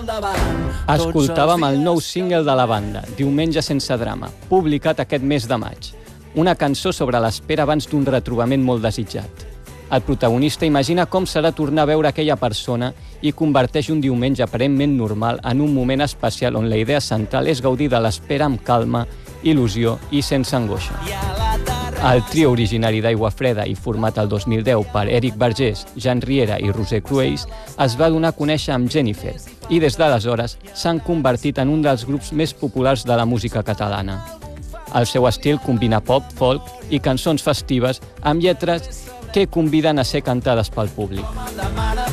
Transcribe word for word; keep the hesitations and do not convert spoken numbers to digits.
Escoltàvem el nou single de la banda, Diumenge sense drama, publicat aquest mes de maig. Una cançó sobre l'espera abans d'un retrobament molt desitjat. El protagonista imagina com serà tornar a veure aquella persona i converteix un diumenge aparentment normal en un moment especial on la idea central és gaudir de l'espera amb calma, il·lusió i sense angoixa. El trio originari d'Aigua Freda i format el dos mil deu per Eric Vergés, Jan Riera i Roser Cruells es va donar a conèixer amb Jennifer i des d'aleshores s'han convertit en un dels grups més populars de la música catalana. El seu estil combina pop, folk i cançons festives amb lletres que conviden a ser cantades pel públic.